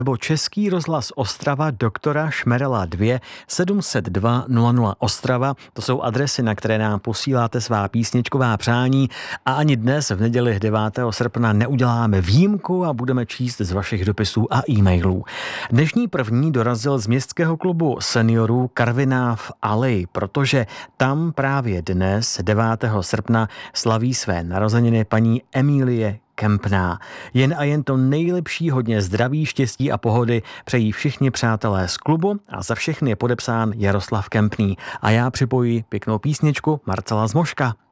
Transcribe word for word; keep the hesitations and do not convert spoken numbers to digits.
nebo Český rozhlas Ostrava doktora Šmerela dva sedm set dva nula nula Ostrava. To jsou adresy, na které nám posíláte svá písničková přání a ani dnes v neděli devátého srpna neuděláme výjimku a budeme číst z vašich dopisů a e-mailů. Dnešní první dorazil z městského klubu seniorů Karviná v Alej, protože tam právě dnes devátého srpna slaví své narozeniny paní Emílie Kempná. Jen a jen to nejlepší, hodně zdraví, štěstí a pohody přejí všichni přátelé z klubu a za všechny je podepsán Jaroslav Kempný. A já připojuji pěknou písničku Marcela Zmoška.